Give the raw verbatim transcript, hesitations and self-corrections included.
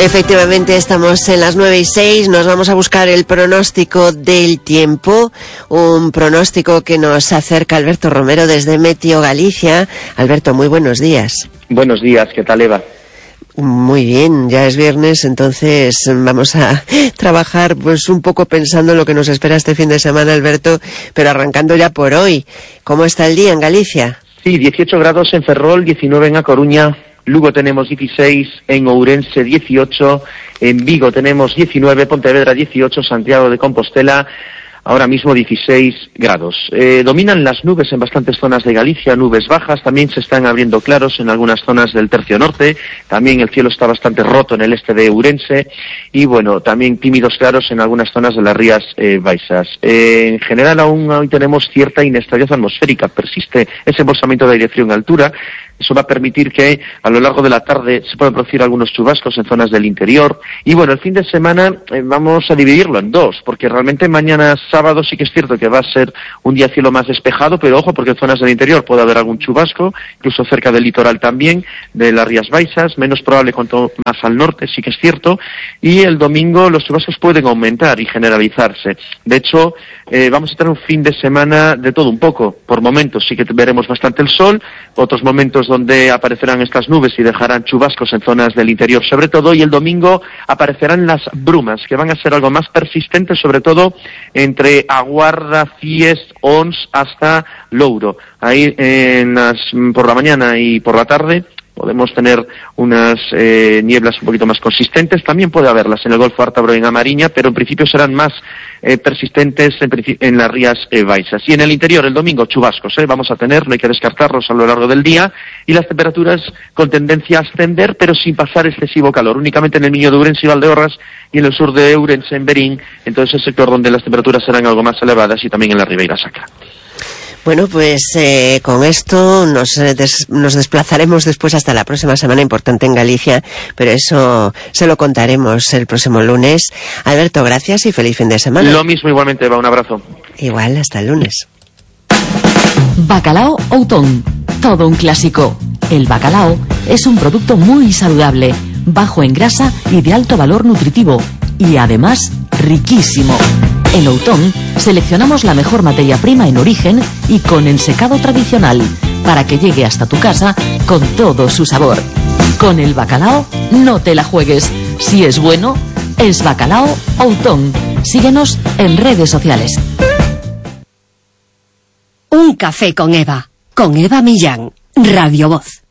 Efectivamente, estamos en las nueve y seis, nos vamos a buscar el pronóstico del tiempo, un pronóstico que nos acerca Alberto Romero desde Meteo Galicia. Alberto, muy buenos días. Buenos días, ¿qué tal, Eva? Muy bien, ya es viernes, entonces vamos a trabajar pues un poco pensando en lo que nos espera este fin de semana, Alberto, pero arrancando ya por hoy. ¿Cómo está el día en Galicia? Sí, dieciocho grados en Ferrol, diecinueve en A Coruña, Lugo tenemos dieciséis, en Ourense dieciocho, en Vigo tenemos diecinueve, Pontevedra dieciocho, Santiago de Compostela ahora mismo dieciséis grados. Eh, dominan las nubes en bastantes zonas de Galicia, nubes bajas, también se están abriendo claros en algunas zonas del tercio norte, también el cielo está bastante roto en el este de Ourense, y bueno, también tímidos claros en algunas zonas de las Rías eh, Baixas. Eh, en general aún hoy tenemos cierta inestabilidad atmosférica, persiste ese embolsamiento de aire frío en altura. Eso va a permitir que a lo largo de la tarde se puedan producir algunos chubascos en zonas del interior. Y bueno, el fin de semana eh, vamos a dividirlo en dos, porque realmente mañana sábado sí que es cierto que va a ser un día cielo más despejado, pero ojo, porque en zonas del interior puede haber algún chubasco, incluso cerca del litoral también, de las Rías Baixas, menos probable cuanto más al norte, sí que es cierto. Y el domingo los chubascos pueden aumentar y generalizarse. De hecho, eh, vamos a tener un fin de semana de todo un poco. Por momentos sí que veremos bastante el sol, otros momentos donde aparecerán estas nubes y dejarán chubascos en zonas del interior sobre todo, y el domingo aparecerán las brumas, que van a ser algo más persistentes, sobre todo entre Aguarda, Cies, Ons hasta Louro. Ahí en las, por la mañana y por la tarde podemos tener unas eh, nieblas un poquito más consistentes, también puede haberlas en el Golfo Ártabro y en Amariña, pero en principio serán más eh, persistentes en, en las Rías eh, Baixas. Y en el interior, el domingo, chubascos, ¿eh? vamos a tener, no hay que descartarlos a lo largo del día, y las temperaturas con tendencia a ascender, pero sin pasar excesivo calor, únicamente en el Miño de Ourense y Valdeorras, y en el sur de Ourense, en Berín, entonces el sector donde las temperaturas serán algo más elevadas, y también en la Ribeira Sacra. Bueno, pues eh, con esto nos, eh, des, nos desplazaremos después hasta la próxima semana importante en Galicia, pero eso se lo contaremos el próximo lunes. Alberto, gracias y feliz fin de semana. Lo mismo, igualmente, Eva, un abrazo. Igual, hasta el lunes. Bacalao Outón, todo un clásico. El bacalao es un producto muy saludable, bajo en grasa y de alto valor nutritivo, y además riquísimo. En Outón seleccionamos la mejor materia prima en origen y con ensecado tradicional, para que llegue hasta tu casa con todo su sabor. Con el bacalao no te la juegues. Si es bueno, es Bacalao Outón. Síguenos en redes sociales. Un café con Eva, con Eva Millán, Radio Voz.